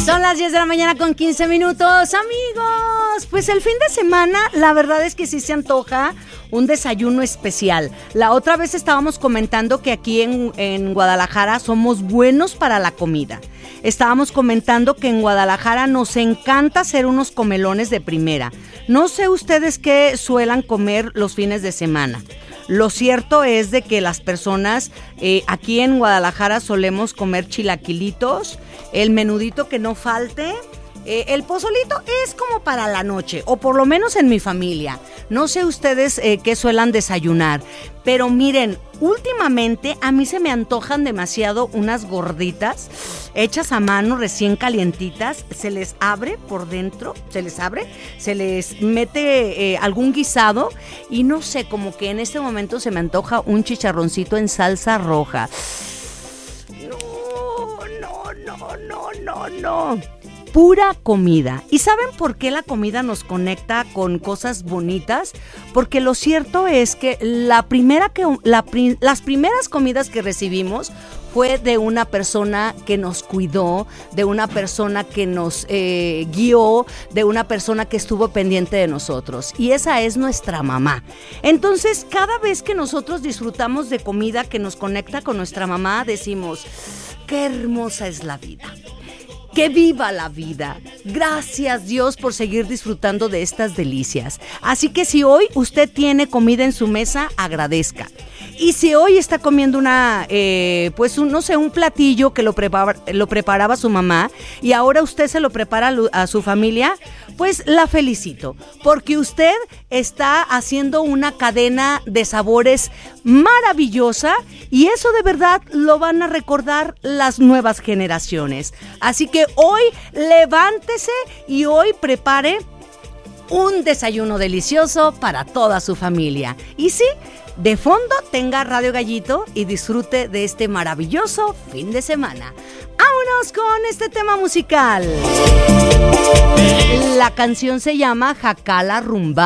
Son las 10 de la mañana con 15 minutos, amigos. Pues el fin de semana, la verdad es que sí se antoja un desayuno especial. La otra vez estábamos comentando que aquí en Guadalajara somos buenos para la comida. Estábamos comentando que en Guadalajara nos encanta hacer unos comelones de primera. No sé ustedes qué suelan comer los fines de semana. Lo cierto es de que las personas aquí en Guadalajara solemos comer chilaquilitos, el menudito que no falte. El pozolito es como para la noche, o por lo menos en mi familia. No sé ustedes qué suelan desayunar, pero miren, últimamente a mí se me antojan demasiado unas gorditas hechas a mano, recién calientitas. Se les abre por dentro, se les mete algún guisado y no sé, como que en este momento se me antoja un chicharroncito en salsa roja. No. Pura comida. ¿Y saben por qué la comida nos conecta con cosas bonitas? Porque lo cierto es que las primeras comidas que recibimos fue de una persona que nos cuidó, de una persona que nos guió, de una persona que estuvo pendiente de nosotros. Y esa es nuestra mamá. Entonces, cada vez que nosotros disfrutamos de comida que nos conecta con nuestra mamá, decimos, qué hermosa es la vida. ¡Que viva la vida! Gracias Dios por seguir disfrutando de estas delicias. Así que si hoy usted tiene comida en su mesa, agradezca. Y si hoy está comiendo un platillo que lo preparaba su mamá y ahora usted se lo prepara a su familia, pues la felicito, porque usted está haciendo una cadena de sabores maravillosa y eso de verdad lo van a recordar las nuevas generaciones. Así que hoy levántese y hoy prepare un desayuno delicioso para toda su familia. Y sí, de fondo tenga Radio Gallito y disfrute de este maravilloso fin de semana. ¡Vámonos con este tema musical! La canción se llama Jacala Rumba.